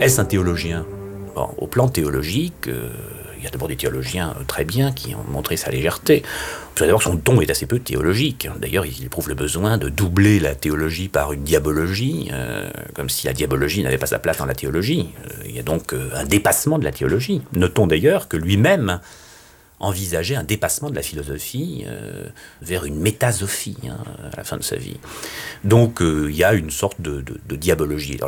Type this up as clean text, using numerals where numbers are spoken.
est-ce un théologien? Bon, au plan théologique, il y a d'abord des théologiens très bien qui ont montré sa légèreté. Vous savez d'abord que son ton est assez peu théologique. D'ailleurs, il éprouve le besoin de doubler la théologie par une diabologie, comme si la diabologie n'avait pas sa place dans la théologie. Il y a donc un dépassement de la théologie. Notons d'ailleurs que lui-même envisageait un dépassement de la philosophie vers une métasophie à la fin de sa vie. Donc il y a une sorte de diabologie. Alors,